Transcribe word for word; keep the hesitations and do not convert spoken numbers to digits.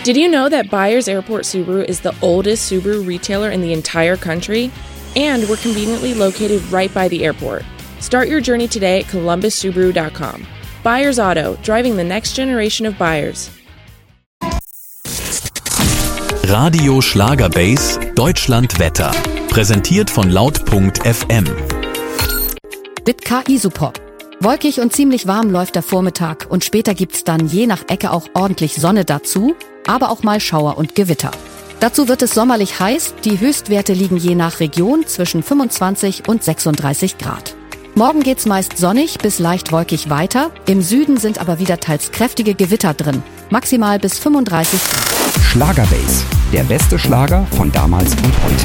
Did you know that Byers Airport Subaru is the oldest Subaru retailer in the entire country? And we're conveniently located right by the airport. Start your journey today at columbus subaru dot com. Byers Auto, driving the next generation of buyers. Radio Schlagerbase Deutschland Wetter. Präsentiert von laut punkt f m. Mit K I-Support. Wolkig und ziemlich warm läuft der Vormittag und später gibt's dann je nach Ecke auch ordentlich Sonne dazu, aber auch mal Schauer und Gewitter. Dazu wird es sommerlich heiß, die Höchstwerte liegen je nach Region zwischen fünfundzwanzig und sechsunddreißig Grad. Morgen geht's meist sonnig bis leicht wolkig weiter, im Süden sind aber wieder teils kräftige Gewitter drin, maximal bis fünfunddreißig Grad. Schlagerbase, der beste Schlager von damals und heute.